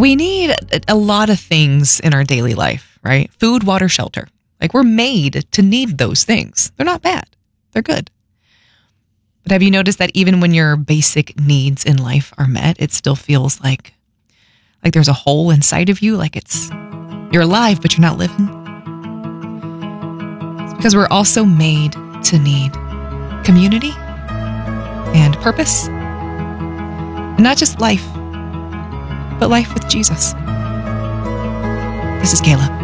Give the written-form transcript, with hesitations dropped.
We need a lot of things in our daily life, right? Food, water, shelter. Like, we're made to need those things. They're not bad. They're good. But have you noticed that even when your basic needs in life are met, it still feels like there's a hole inside of you, like you're alive, but you're not living? It's because we're also made to need community and purpose. And not just life, but life with Jesus. This is Kayla.